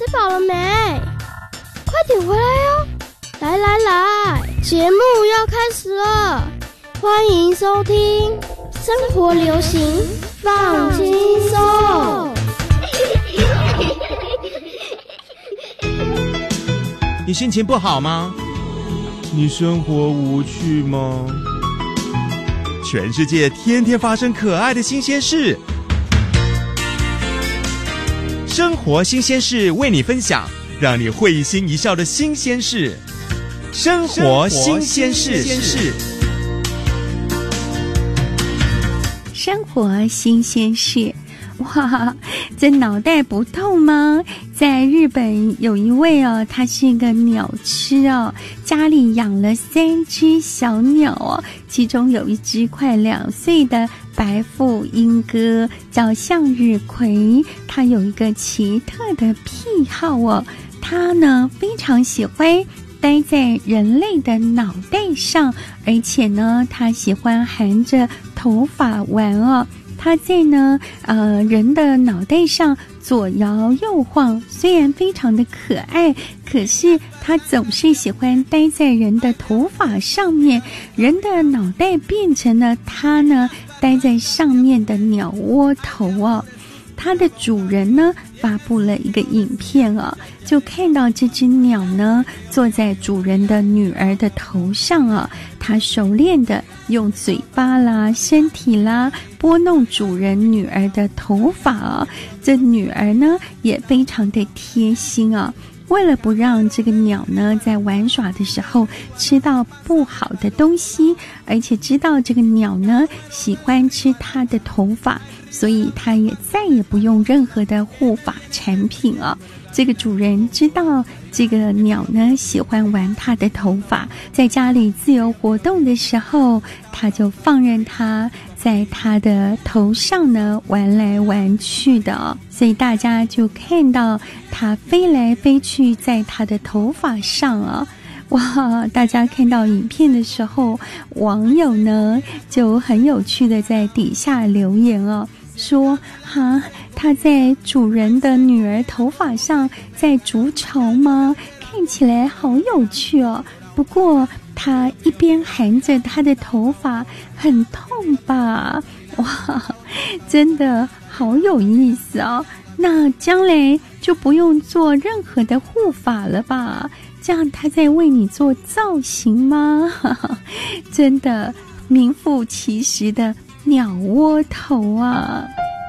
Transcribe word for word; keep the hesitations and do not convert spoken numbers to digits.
饱了没？快点回来哟！来来来，节目要开始了，欢迎收听生活流行放轻松。 你心情不好吗？你生活无趣吗？全世界天天发生可爱的新鲜事，生活新鲜事为你分享，让你会心一笑的新鲜事。生活新鲜事， 生活新鲜事。哇，这脑袋不痛吗？在日本有一位哦，他是一个鸟痴哦，家里养了三只小鸟哦，其中有一只快两岁的白腹莺歌叫向日葵，他有一个奇特的癖好哦，他呢非常喜欢待在人类的脑袋上，而且呢他喜欢含着头发玩哦。他在呢呃人的脑袋上左摇右晃，虽然非常的可爱，可是他总是喜欢待在人的头发上面，人的脑袋变成了他呢待在上面的鸟窝头哦。它的主人呢发布了一个影片哦，就看到这只鸟呢坐在主人的女儿的头上哦，它熟练的用嘴巴啦、身体啦拨弄主人女儿的头发哦，这女儿呢也非常的贴心哦。为了不让这个鸟呢在玩耍的时候吃到不好的东西，而且知道这个鸟呢喜欢吃它的头发，所以它也再也不用任何的护发产品哦。这个主人知道这个鸟呢喜欢玩它的头发，在家里自由活动的时候，他就放任它在它的头上呢玩来玩去的哦，所以大家就看到它飞来飞去在它的头发上啊、哦。哇！大家看到影片的时候，网友呢就很有趣的在底下留言哦，说哈，他在主人的女儿头发上在筑巢吗？看起来好有趣哦。不过他一边含着他的头发，很痛吧？哇，真的好有意思哦。那将来就不用做任何的护发了吧？这样他在为你做造型吗？真的名副其实的鸟窝头啊。